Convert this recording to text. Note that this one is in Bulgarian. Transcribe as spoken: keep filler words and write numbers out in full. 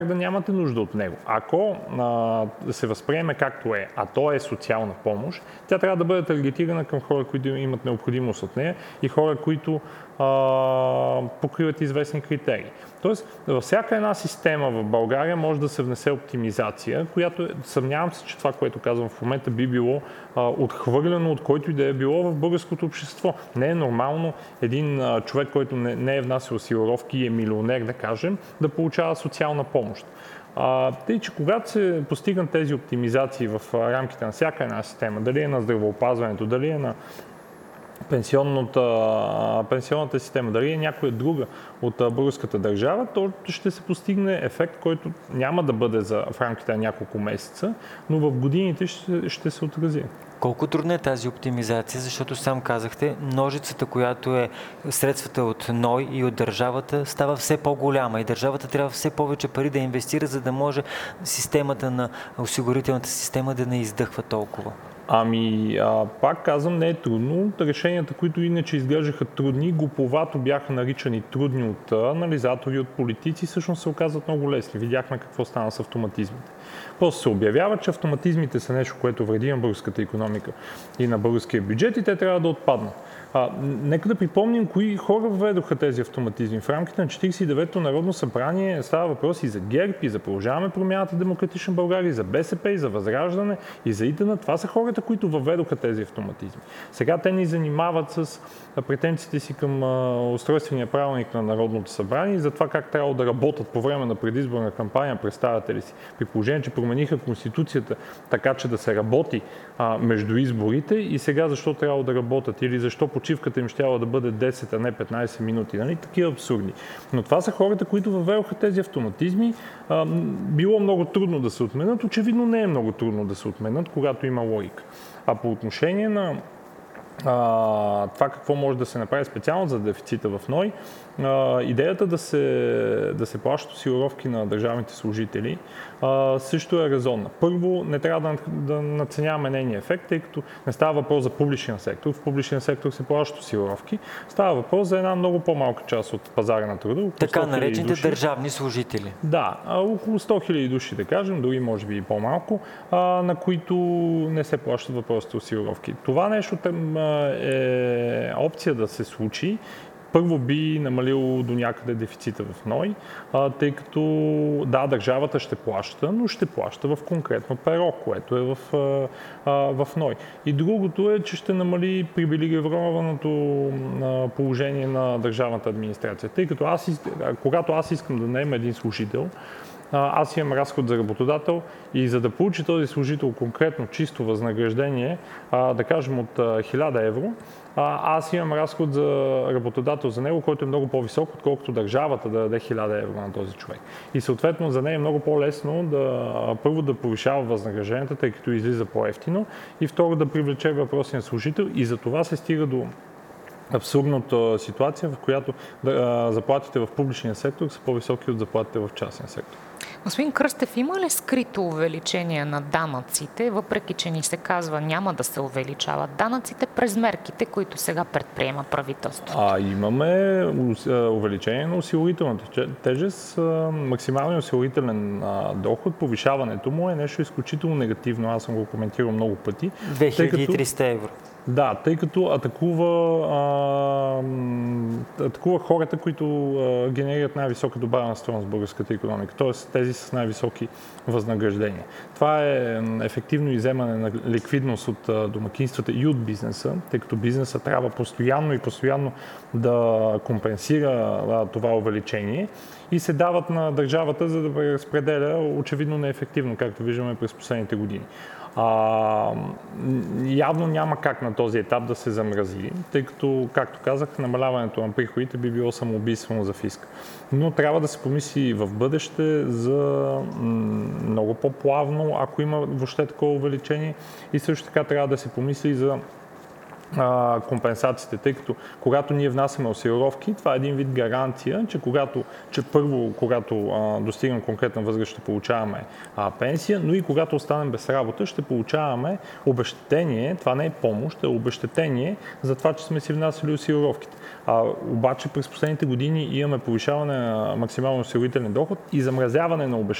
да нямате нужда от него. Ако а, се възприеме както е, а то е социална помощ, тя трябва да бъде таргетирана към хора, които имат необходимост от нея и хора, които а, покриват известни критерии. Тоест, във всяка една система в България може да се внесе оптимизация, която, съмнявам се, че това, което казвам в момента, би било а, отхвърлено от който и да е било в българското общество. Не е нормално един а, човек, който не, не е внасял осигуровки и е милионер, да кажем, да получава социална помощ. А, тъй, че когато се постигнат тези оптимизации в а, рамките на всяка една система, дали е на здравеопазването, дали е на пенсионната, пенсионната система, дали е някоя друга от българската държава, то ще се постигне ефект, който няма да бъде за, в рамките на няколко месеца, но в годините ще, ще се отрази. Колко трудна е тази оптимизация, защото сам казахте, ножицата, която е средствата от НОИ и от държавата, става все по-голяма и държавата трябва все повече пари да инвестира, за да може системата на осигурителната система да не издъхва толкова. Ами, а, пак казвам, не е трудно. Решенията, които иначе изглеждаха трудни, глуповато бяха наричани трудни от анализатори, от политици, всъщност се оказват много лесни. Видяхме какво стана с автоматизмите. Просто се обявява, че автоматизмите са нещо, което вреди на българската икономика и на българския бюджет и те трябва да отпаднат. А, нека да припомним кои хора введоха тези автоматизми. В рамките на четиридесет и деветото Народно събрание става въпрос и за ГЕРБ, и за Продължаваме промяната, Демократична България, и за БСП, и за Възраждане, и за ИТН. Това са хората, които въведоха тези автоматизми. Сега те ни занимават с претенциите си към устройствения правилник на Народното събрание и за това как трябва да работят по време на предизборна кампания, представяте ли си. При положение, че промениха Конституцията така, че да се работи а, между изборите и сега защо трябва да работят или защо почивката им щяла да бъде десет, а не петнайсет минути. Нали? Такива абсурдни. Но това са хората, които въведоха тези автоматизми. А, било много трудно да се отменят. Очевидно не е много трудно да се отменят, когато има логика. А по отношение на а, това какво може да се направи специално за дефицита в НОИ, а, идеята да се, да се плащат осигуровки на държавните служители а, също е резонна. Първо, не трябва да, да надценяваме нейния ефект, тъй като не става въпрос за публичен сектор. В публичен сектор се плащат осигуровки. Става въпрос за една много по-малка част от пазара на труда. Така наречените държавни служители. Да, около сто хиляди души, да кажем, дори може би и по-малко, а, на които не се плащат въпросите осигуровки. Това нещо е опция да се случи. Първо би намалило до някъде дефицита в НОИ, а, тъй като да, държавата ще плаща, но ще плаща в конкретно перо, което е в, а, в НОИ. И другото е, че ще намали привилегированото положение на държавната администрация. Тъй като аз, когато аз искам да наема един служител, аз имам разход за работодател и за да получи този служител конкретно чисто възнаграждение, да кажем от хиляда евро, аз имам разход за работодател за него, който е много по-висок, отколкото държавата да даде хиляда евро на този човек. И съответно за нея е много по-лесно да първо да повишава възнагражденията, тъй като излиза по-евтино, и второ да привлече въпросния служител, и за това се стига до абсурдната ситуация, в която заплатите в публичния сектор са по-високи от заплатите в частния сектор. Господин Кръстев, има ли скрито увеличение на данъците, въпреки че ни се казва няма да се увеличават данъците през мерките, които сега предприема правителството? А, имаме увеличение на осигурителната тежест. Максималният осигурителен доход, повишаването му е нещо изключително негативно. Аз съм го коментирал много пъти. две хиляди и триста евро. Да, тъй като атакува, а, атакува хората, които а, генерират най-висока добавена стойност в българската икономика, т.е. тези с най-високи възнаграждения. Това е ефективно изземане на ликвидност от а, домакинствата и от бизнеса, тъй като бизнеса трябва постоянно и постоянно да компенсира а, това увеличение и се дават на държавата, за да преразпределя очевидно неефективно, както виждаме през последните години. А, явно няма как на този етап да се замрази, тъй като, както казах, намаляването на приходите би било самоубийствено за фиска. Но трябва да се помисли в бъдеще за много по-плавно, ако има въобще такова увеличение, и също така трябва да се помисли за а, компенсациите, тъй като когато ние внасяме осигуровки, това е един вид гаранция, че когато, че първо, когато а, достигнем конкретна възраст, ще получаваме а, пенсия, но и когато останем без работа, ще получаваме обезщетение, това не е помощ, е обезщетение за това, че сме си внасяли осигуровките. А, обаче през последните години имаме повишаване на максимално осигурителен доход и замразяване на обезщетение.